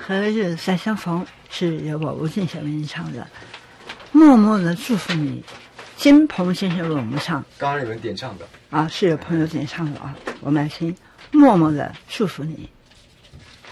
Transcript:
何日再相逢是由我吴敬贤为您唱的，默默的祝福你。金鹏先生为我们唱， 刚刚有人点唱的啊，是有朋友点唱的啊，我们来听，默默的祝福你。